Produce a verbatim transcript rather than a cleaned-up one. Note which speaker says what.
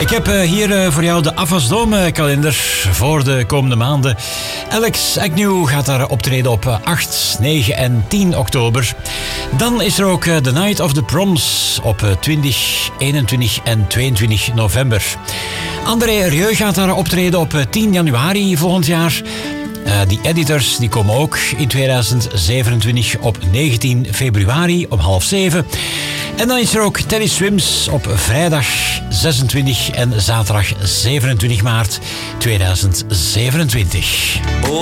Speaker 1: Ik heb uh, hier uh, voor jou de Avasdome kalender voor de komende maanden. Alex Agnew gaat daar optreden op uh, acht, negen en tien oktober. Dan is er ook uh, The Night of the Proms op uh, twintig, eenentwintig en tweeëntwintig november. André Rieu gaat daar optreden op uh, tien januari volgend jaar. Uh, die editors die komen ook in tweeduizend zevenentwintig op negentien februari om half zeven. En dan is er ook Teddy Swims op vrijdag zesentwintig en zaterdag zevenentwintig maart tweeduizend zevenentwintig.